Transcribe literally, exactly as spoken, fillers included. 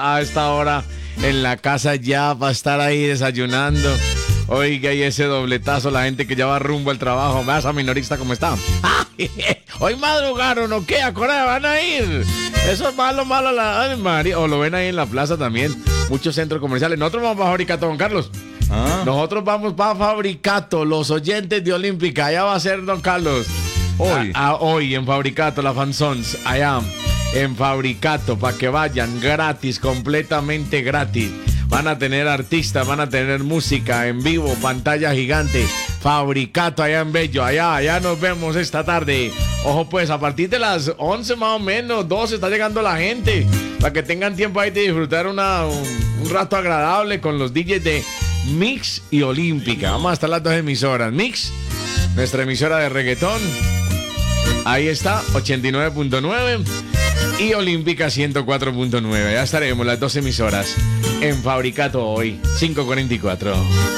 está a esta hora en la casa ya para estar ahí desayunando. Oiga, y ese dobletazo, la gente que ya va rumbo al trabajo. Más a minorista, ¿cómo está? Hoy madrugaron, ¿o qué? ¿A qué hora van a ir? Eso es malo, malo. La... Ay, María. O lo ven ahí en la plaza también. Muchos centros comerciales. Nosotros vamos para Fabricato, don Carlos. Ah. Nosotros vamos para Fabricato, los oyentes de Olímpica. Allá va a ser, don Carlos. Hoy. A, a, hoy en Fabricato, la Fansons. Allá en Fabricato, para que vayan gratis, completamente gratis. Van a tener artistas, van a tener música en vivo, pantalla gigante. Fabricato allá en Bello, allá, allá nos vemos esta tarde. Ojo pues, a partir de las once más o menos, doce está llegando la gente. Para que tengan tiempo ahí de disfrutar una, un, un rato agradable con los D Js de Mix y Olímpica. Vamos a estar las dos emisoras. Mix, nuestra emisora de reggaetón. Ahí está, ochenta y nueve punto nueve. Y Olímpica ciento cuatro punto nueve. Ya estaremos las dos emisoras en Fabricato hoy, cinco cuarenta y cuatro.